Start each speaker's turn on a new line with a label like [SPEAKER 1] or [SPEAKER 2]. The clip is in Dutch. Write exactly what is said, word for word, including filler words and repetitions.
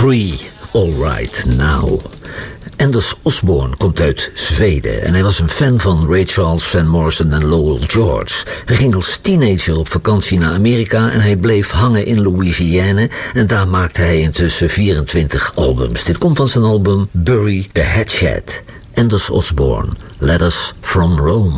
[SPEAKER 1] Free, Alright Now. Anders Osborne komt uit Zweden en hij was een fan van Ray Charles, Van Morrison en Lowell George. Hij ging als teenager op vakantie naar Amerika en hij bleef hangen in Louisiana en daar maakte hij intussen vierentwintig albums. Dit komt van zijn album Bury the Hatchet. Anders Osborne, Letters from Rome.